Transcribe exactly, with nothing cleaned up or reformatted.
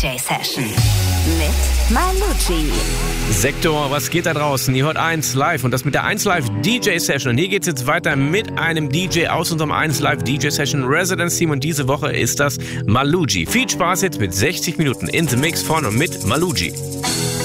J Session mit Malucci. Sektor, was geht da draußen? Ihr hört eins Live und das mit der eins Live D J Session. Und hier geht's jetzt weiter mit einem D J aus unserem eins Live D J Session Residence Team und diese Woche ist das Malucci. Viel Spaß jetzt mit sechzig Minuten in the Mix von und mit Malucci.